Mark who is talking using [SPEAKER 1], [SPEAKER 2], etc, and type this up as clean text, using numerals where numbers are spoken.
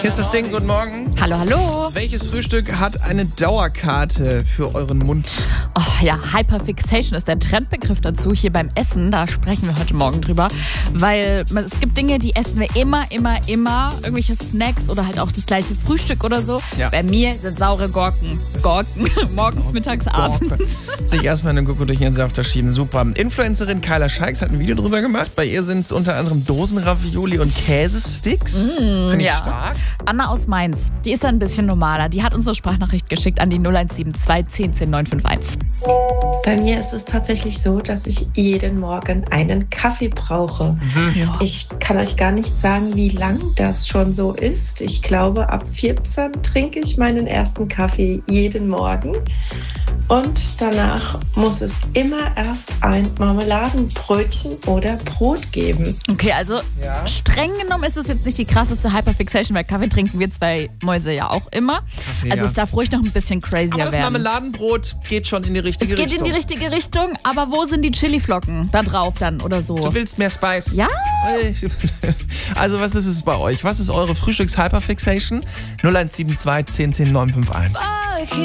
[SPEAKER 1] Hier ist das Ding, guten Morgen.
[SPEAKER 2] Hallo, hallo.
[SPEAKER 1] Welches Frühstück hat eine Dauerkarte für euren Mund?
[SPEAKER 2] Oh ja, Hyperfixation ist der Trendbegriff dazu hier beim Essen. Da sprechen wir heute Morgen drüber. Weil es gibt Dinge, die essen wir immer. Irgendwelche Snacks oder halt auch das gleiche Frühstück oder so.
[SPEAKER 1] Ja.
[SPEAKER 2] Bei mir sind saure Gurken. Morgens, mittags, abends.
[SPEAKER 1] Sich erstmal eine Gurke durch ihren Safter schieben, super. Influencerin Kyla Scheiks hat ein Video drüber gemacht. Bei ihr sind es unter anderem Dosenravioli und Käsesticks. Finde ich stark.
[SPEAKER 2] Anna aus Mainz, die ist ein bisschen normaler. Die hat unsere Sprachnachricht geschickt an die 0172 10 10 951.
[SPEAKER 3] Bei mir ist es tatsächlich so, dass ich jeden Morgen einen Kaffee brauche.
[SPEAKER 2] Ja.
[SPEAKER 3] Ich kann euch gar nicht sagen, wie lang das schon so ist. Ich glaube, ab 14 trinke ich meinen ersten Kaffee jeden Morgen. Und danach muss es immer erst ein Marmeladenbrötchen oder Brot geben.
[SPEAKER 2] Okay, also streng genommen ist es jetzt nicht die krasseste Hyperfixation, weil Kaffee trinken wir zwei Mäuse ja auch immer.
[SPEAKER 1] Kaffee,
[SPEAKER 2] Also
[SPEAKER 1] ja.
[SPEAKER 2] es darf ruhig noch ein bisschen crazier
[SPEAKER 1] Aber das
[SPEAKER 2] werden.
[SPEAKER 1] Marmeladenbrot geht schon in die richtige
[SPEAKER 2] Es geht
[SPEAKER 1] Richtung.
[SPEAKER 2] in die richtige Richtung, aber wo sind die Chiliflocken da drauf dann oder so?
[SPEAKER 1] Du willst mehr Spice?
[SPEAKER 2] Ja?
[SPEAKER 1] Also was ist es bei euch? Was ist eure Frühstücks-Hyperfixation? 0172 10 10 951.